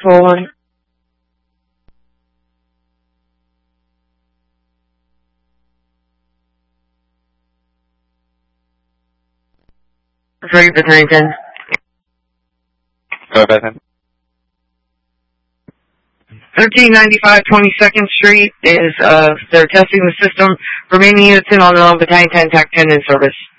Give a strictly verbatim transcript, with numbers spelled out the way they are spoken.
Hold on. Ready for three ten. Go ahead. thirteen ninety-five twenty-second Street is, uh, they're testing the system. Remaining units in on the Battalion ten, T A C ten in service.